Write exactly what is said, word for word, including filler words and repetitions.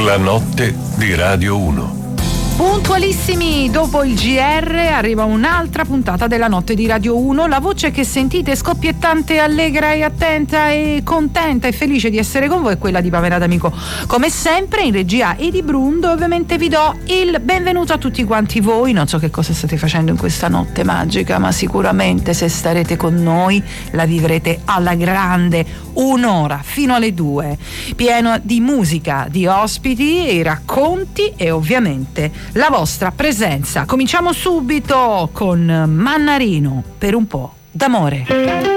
La notte di Radio uno. Puntualissimi, dopo il G R arriva un'altra puntata della notte di Radio uno. La voce che sentite scoppiettante, allegra e attenta e contenta e felice di essere con voi è quella di Pamela D'Amico, come sempre in regia Edi Brun, dove ovviamente vi do il benvenuto a tutti quanti voi. Non so che cosa state facendo in questa notte magica, ma sicuramente se starete con noi la vivrete alla grande, un'ora fino alle due, pieno di musica, di ospiti e racconti e ovviamente la vostra presenza. Cominciamo subito con Mannarino, per un po' d'amore.